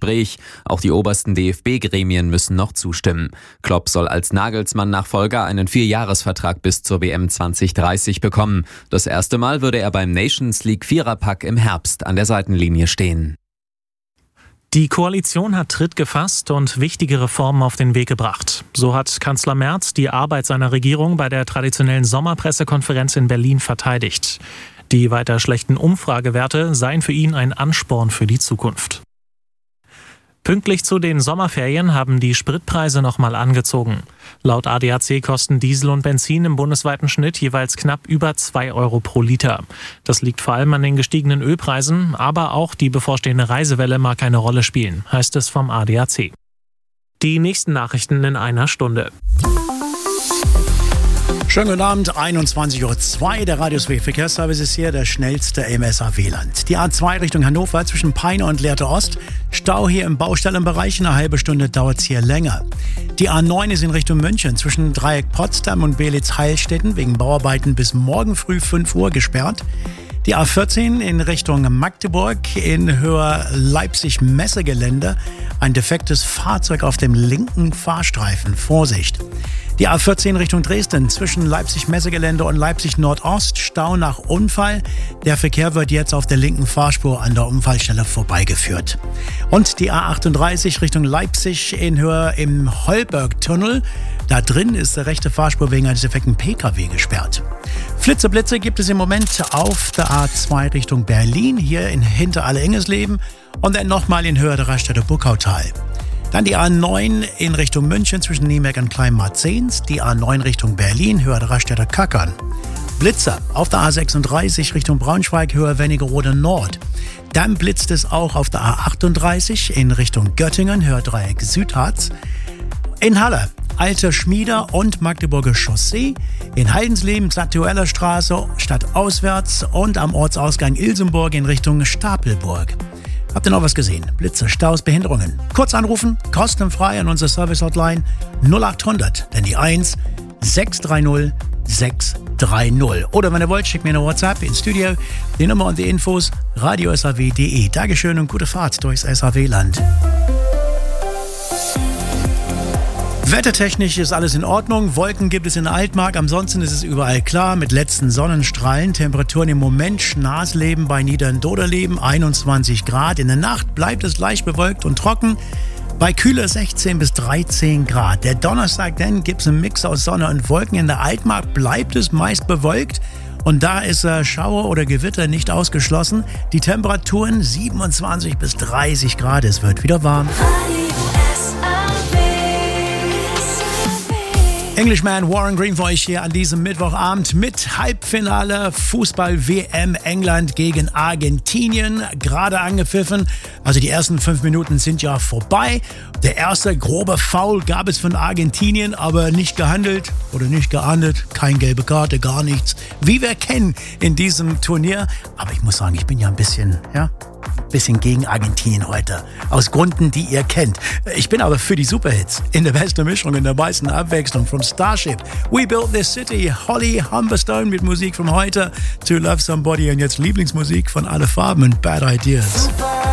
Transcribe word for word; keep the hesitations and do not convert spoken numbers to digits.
Gespräch. Auch die obersten D F B-Gremien müssen noch zustimmen. Klopp soll als Nagelsmann-Nachfolger einen Vierjahresvertrag bis zur W M zwanzig dreißig bekommen. Das erste Mal würde er beim Nations League Viererpack im Herbst an der Seitenlinie stehen. Die Koalition hat Tritt gefasst und wichtige Reformen auf den Weg gebracht. So hat Kanzler Merz die Arbeit seiner Regierung bei der traditionellen Sommerpressekonferenz in Berlin verteidigt. Die weiter schlechten Umfragewerte seien für ihn ein Ansporn für die Zukunft. Pünktlich zu den Sommerferien haben die Spritpreise nochmal angezogen. Laut A D A C kosten Diesel und Benzin im bundesweiten Schnitt jeweils knapp über zwei Euro pro Liter. Das liegt vor allem an den gestiegenen Ölpreisen, aber auch die bevorstehende Reisewelle mag eine Rolle spielen, heißt es vom A D A C. Die nächsten Nachrichten in einer Stunde. Schönen guten Abend, einundzwanzig Uhr zwei, der Radio S W Verkehrsservice ist hier, der schnellste im S A W-Land. Die A zwei Richtung Hannover zwischen Peine und Lehrte Ost, Stau hier im Baustellenbereich, eine halbe Stunde dauert es hier länger. Die A neun ist in Richtung München zwischen Dreieck Potsdam und Belitz-Heilstätten wegen Bauarbeiten bis morgen früh fünf Uhr gesperrt. Die A vierzehn in Richtung Magdeburg in Höhe Leipzig-Messegelände, ein defektes Fahrzeug auf dem linken Fahrstreifen, Vorsicht. Die A vierzehn Richtung Dresden zwischen Leipzig-Messegelände und Leipzig-Nordost, Stau nach Unfall. Der Verkehr wird jetzt auf der linken Fahrspur an der Unfallstelle vorbeigeführt. Und die A achtunddreißig Richtung Leipzig in Höhe im Holberg-Tunnel. Da drin ist die rechte Fahrspur wegen eines defekten P K W gesperrt. Flitzeblitze gibt es im Moment auf der A zwei Richtung Berlin, hier in Hinterallingesleben und dann nochmal in Höhe der Raststätte Buckautal. Dann die A neun in Richtung München zwischen Niemek und Kleinmarzens, die A neun Richtung Berlin, Höhe der Raststätte Kackern. Blitzer auf der A sechsunddreißig Richtung Braunschweig, Höhe Wernigerode Nord. Dann blitzt es auch auf der A achtunddreißig in Richtung Göttingen, Höhe Dreieck Südharz. In Halle, Alte Schmieder und Magdeburger Chaussee. In Heidensleben, Stadttueller Straße, stadtauswärts und am Ortsausgang Ilsenburg in Richtung Stapelburg. Habt ihr noch was gesehen? Blitze, Staus, Behinderungen. Kurz anrufen, kostenfrei an unsere Service-Hotline null achthundert, denn die eins sechs drei null sechs drei null. Oder wenn ihr wollt, schickt mir eine WhatsApp ins Studio. Die Nummer und die Infos radio s a w punkt d e. Dankeschön und gute Fahrt durchs S A W-Land. Wettertechnisch ist alles in Ordnung. Wolken gibt es in Altmark. Ansonsten ist es überall klar mit letzten Sonnenstrahlen. Temperaturen im Moment Schnasleben bei Niederndoderleben einundzwanzig Grad. In der Nacht bleibt es leicht bewölkt und trocken. Bei Kühle sechzehn bis dreizehn Grad. Der Donnerstag dann gibt es einen Mix aus Sonne und Wolken. In der Altmark bleibt es meist bewölkt. Und da ist äh, Schauer oder Gewitter nicht ausgeschlossen. Die Temperaturen siebenundzwanzig bis dreißig Grad. Es wird wieder warm. Englishman Warren Green für euch hier an diesem Mittwochabend mit Halbfinale Fußball-W M England gegen Argentinien. Gerade angepfiffen, also die ersten fünf Minuten sind ja vorbei. Der erste grobe Foul gab es von Argentinien, aber nicht gehandelt oder nicht geahndet. Keine gelbe Karte, gar nichts. Wie wir kennen in diesem Turnier. Aber ich muss sagen, ich bin ja ein bisschen, ja... bisschen gegen Argentinien heute. Aus Gründen, die ihr kennt. Ich bin aber für die Superhits. In der besten Mischung, in der meisten Abwechslung. From Starship, We Built This City, Holly Humberstone mit Musik von heute, To Love Somebody und jetzt Lieblingsmusik von Alle Farben und Bad Ideas.